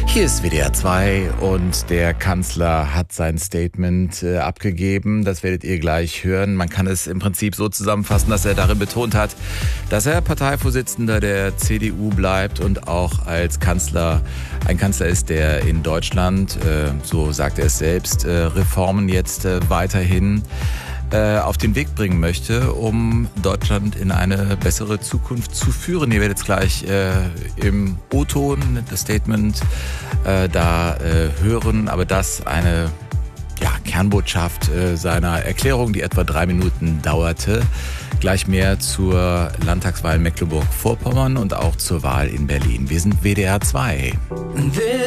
Hier ist WDR 2 und der Kanzler hat sein Statement abgegeben. Das werdet ihr gleich hören. Man kann es im Prinzip so zusammenfassen, dass er darin betont hat, dass er Parteivorsitzender der CDU bleibt und auch als Kanzler ein Kanzler ist, der in Deutschland, so sagt er es selbst, Reformen jetzt weiterhin auf den Weg bringen möchte, um Deutschland in eine bessere Zukunft zu führen. Ihr werdet es gleich im O-Ton, das Statement, hören, aber das eine Kernbotschaft seiner Erklärung, die etwa 3 Minuten dauerte. Gleich mehr zur Landtagswahl Mecklenburg-Vorpommern und auch zur Wahl in Berlin. Wir sind WDR 2.